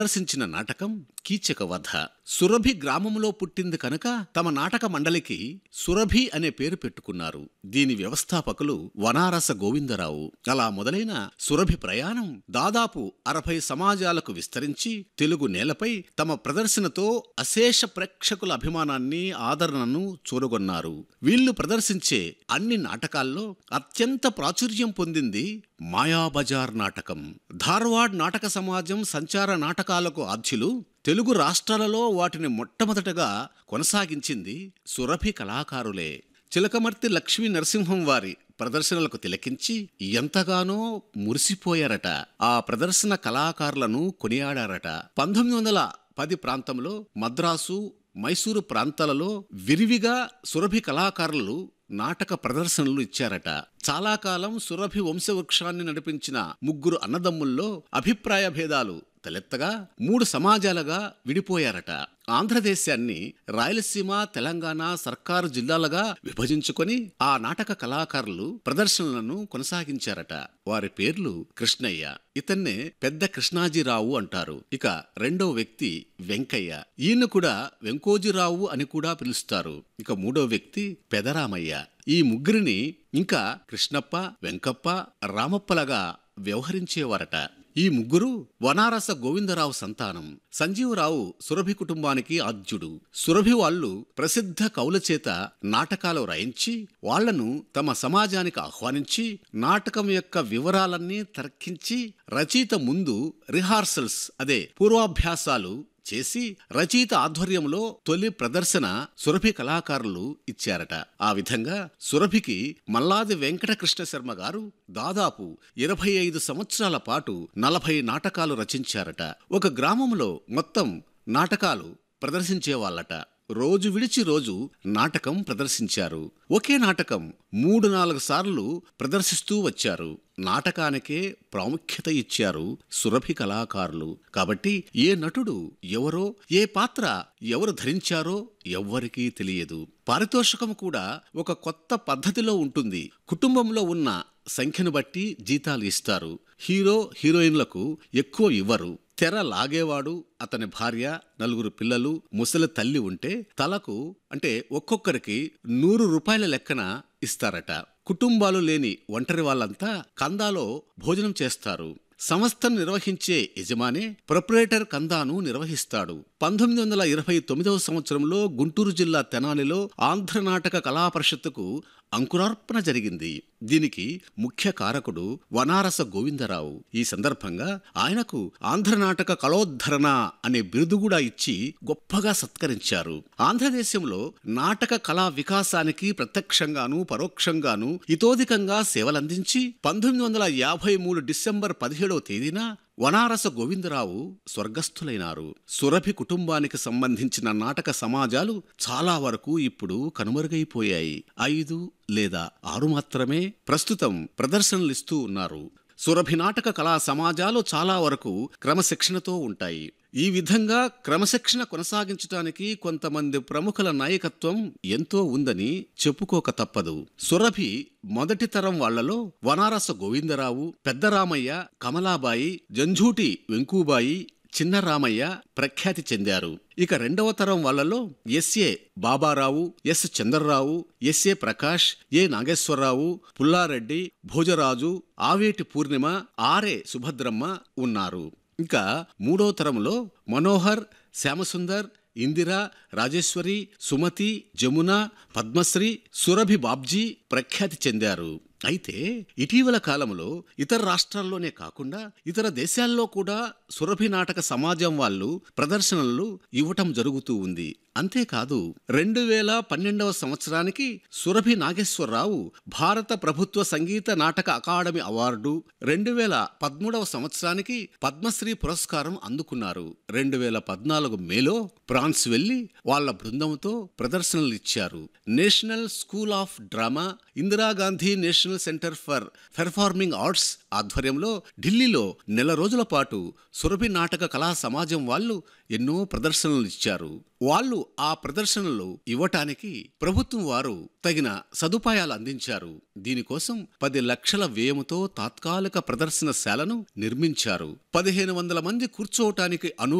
ప్రదర్శించిన నాటకం కీచక వధ. సురభి గ్రామంలో పుట్టింది కనుక తమ నాటక మండలికి సురభి అనే పేరు పెట్టుకున్నారు. దీని వ్యవస్థాపకులు వనారస గోవిందరావు. అలా మొదలైన సురభి ప్రయాణం దాదాపు 60 సమాజాలకు విస్తరించి తెలుగు నేలపై తమ ప్రదర్శనతో అశేష ప్రేక్షకుల అభిమానాన్ని, ఆదరణను చూరగొన్నారు. వీళ్లు ప్రదర్శించే అన్ని నాటకాల్లో అత్యంత ప్రాచుర్యం పొందింది మాయాబజార్ నాటకం. ధార్వాడ్ నాటక సమాజం సంచార నాటకాలకు ఆద్యులు. తెలుగు రాష్ట్రాలలో వాటిని మొట్టమొదటగా కొనసాగించింది సురభి కళాకారులే. చిలకమర్తి లక్ష్మీ నరసింహం వారి ప్రదర్శనలకు తిలకించి ఎంతగానో మురిసిపోయారట. ఆ ప్రదర్శన కళాకారులను కొనియాడారట. 1910 ప్రాంతంలో మద్రాసు, మైసూరు ప్రాంతాలలో విరివిగా సురభి కళాకారులు నాటక ప్రదర్శనలు ఇచ్చారట. చాలా కాలం సురభి వంశవృక్షాన్ని నడిపించిన ముగ్గురు అన్నదమ్ముల్లో అభిప్రాయ భేదాలు తలెత్తగా 3 సమాజాలుగా విడిపోయారట. ఆంధ్రదేశాన్ని రాయలసీమ, తెలంగాణ సర్కారు జిల్లాలుగా విభజించుకొని ఆ నాటక కళాకారులు ప్రదర్శనలను కొనసాగించారట. వారి పేర్లు కృష్ణయ్య, ఇతన్నే పెద్ద కృష్ణాజీరావు అంటారు. ఇక రెండో వ్యక్తి వెంకయ్య, ఈయన కూడా వెంకోజీరావు అని కూడా పిలుస్తారు. ఇక మూడో వ్యక్తి పెదరామయ్య. ఈ ముగ్గురిని ఇంకా కృష్ణప్ప, వెంకప్ప, రామప్పలగా వ్యవహరించేవారట. ఈ ముగ్గురు వనారస గోవిందరావు సంతానం. సంజీవరావు సురభి కుటుంబానికి ఆద్యుడు. సురభి వాళ్ళు ప్రసిద్ధ కవుల చేత నాటకాలు రాయించి వాళ్లను తమ సమాజానికి ఆహ్వానించి నాటకం యొక్క వివరాలన్నీ తర్కించి రచయిత ముందు రిహార్సల్స్, అదే పూర్వాభ్యాసాలు చేసి రచయిత ఆధ్వర్యంలో తొలి ప్రదర్శన సురభి కళాకారులు ఇచ్చారట. ఆ విధంగా సురభికి మల్లాది వెంకటకృష్ణ శర్మ గారు దాదాపు 25 సంవత్సరాల పాటు 40 నాటకాలు రచించారట. ఒక గ్రామంలో మొత్తం నాటకాలు ప్రదర్శించేవాళ్లట. రోజు విడిచి రోజు నాటకం ప్రదర్శించారు. ఒకే నాటకం 3-4 సార్లు ప్రదర్శిస్తూ వచ్చారు. నాటకానికే ప్రాముఖ్యత ఇచ్చారు సురభి కళాకారులు. కాబట్టి ఏ నటుడు ఎవరో, ఏ పాత్ర ఎవరు ధరించారో ఎవ్వరికీ తెలియదు. పారితోషికం కూడా ఒక కొత్త పద్ధతిలో ఉంటుంది. కుటుంబంలో ఉన్న సంఖ్యను బట్టి జీతాలు ఇస్తారు. హీరో హీరోయిన్లకు ఎక్కువ ఇవ్వరు. తెర లాగేవాడు, అతని భార్య, 4 పిల్లలు, ముసలి తల్లి ఉంటే తలకు అంటే ఒక్కొక్కరికి 100 రూపాయల లెక్కన ఇస్తారట. కుటుంబాలు లేని ఒంటరి వాళ్ళంతా కందాలో భోజనం చేస్తారు. సంస్థను నిర్వహించే యజమానే ప్రొపరేటర్ కందాను నిర్వహిస్తాడు. 1929వ సంవత్సరంలో గుంటూరు జిల్లా తెనాలిలో ఆంధ్ర నాటక కళా పరిషత్తుకు అంకురార్పణ జరిగింది. దీనికి ముఖ్య కారకుడు వనారస గోవిందరావు. ఈ సందర్భంగా ఆయనకు ఆంధ్ర నాటక కళోద్ధరణ అనే బిరుదు కూడా ఇచ్చి గొప్పగా సత్కరించారు. ఆంధ్రదేశంలో నాటక కళా వికాసానికి ప్రత్యక్షంగాను పరోక్షంగాను ఇతోధికంగా సేవలందించి 1953 డిసెంబర్ 17వ తేదీన వనారస గోవిందరావు స్వర్గస్థులైనారు. సురభి కుటుంబానికి సంబంధించిన నాటక సమాజాలు చాలా వరకు ఇప్పుడు కనుమరుగైపోయాయి. 5 లేదా 6 మాత్రమే ప్రస్తుతం ప్రదర్శనలిస్తూ ఉన్నారు. సురభి నాటక కళా సమాజాలు చాలా వరకు క్రమశిక్షణతో ఉంటాయి. ఈ విధంగా క్రమశిక్షణ కొనసాగించడానికి కొంతమంది ప్రముఖుల నాయకత్వం ఎంతో ఉందని చెప్పుకోక తప్పదు. సురభి మొదటి తరం వాళ్లలో వనారస గోవిందరావు, పెద్దరామయ్య, కమలాబాయి, జంఝూటి వెంకూబాయి, చిన్న రామయ్య ప్రఖ్యాతి చెందారు. ఇక రెండవ తరం వాళ్లలో SA Babarao, yes Chandra Rao, SA Prakash, ఏ నాగేశ్వరరావు, పుల్లారెడ్డి, భోజరాజు, ఆవేటి పూర్ణిమ, ఆర్ఏ సుభద్రమ్మ ఉన్నారు. ఇంకా మూడో తరంలో మనోహర్, శ్యామసుందర్, ఇందిరా, రాజేశ్వరి, సుమతి, జమున, పద్మశ్రీ, సురభి బాబ్జీ ప్రఖ్యాతి చెందారు. అయితే ఇటీవల కాలంలో ఇతర రాష్ట్రాల్లోనే కాకుండా ఇతర దేశాల్లో కూడా సురభి నాటక సమాజం వాళ్ళు ప్రదర్శనలు ఇవ్వటం జరుగుతూ ఉంది. అంతేకాదు 2012వ సంవత్సరానికి సురభి నాగేశ్వరరావు భారత ప్రభుత్వ సంగీత నాటక అకాడమీ అవార్డు, 2013వ సంవత్సరానికి పద్మశ్రీ పురస్కారం అందుకున్నారు. 2014 మేలో ఫ్రాన్స్ వెళ్లి వాళ్ల బృందంతో ప్రదర్శనలు ఇచ్చారు. National school of drama, Indira Gandhi national national centre for performing arts ఆధ్వర్యంలో ఢిల్లీలో నెల రోజుల పాటు సురభి నాటక కళా సమాజం వాళ్ళు ఎన్నో ప్రదర్శనలు ఇచ్చారు. వాళ్ళు ఆ ప్రదర్శనలు ఇవ్వటానికి ప్రభుత్వం వారు తగిన సదుపాయాలు అందించారు. దీనికోసం 10 లక్షల వ్యయంతో తాత్కాలిక ప్రదర్శనశాలను నిర్మించారు. 1500 మంది కూర్చోవటానికి